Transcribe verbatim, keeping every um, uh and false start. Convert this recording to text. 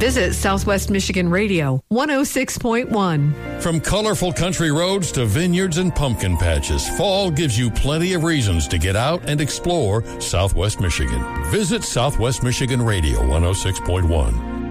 Visit Southwest Michigan Radio one oh six point one. From colorful country roads to vineyards and pumpkin patches, fall gives you plenty of reasons to get out and explore Southwest Michigan. Visit Southwest Michigan Radio one oh six point one.